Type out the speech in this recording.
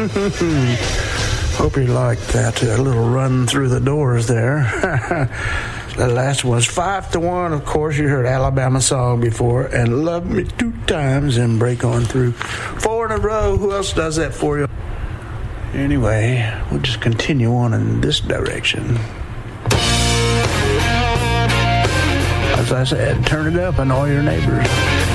Hope you liked that little run through the doors there. The last one was 5-1. Of course, you heard Alabama song before, and Love Me 2 Times and Break On Through. 4 in a row. Who else does that for you? Anyway, we'll just continue on in this direction. As I said, turn it up and all your neighbors.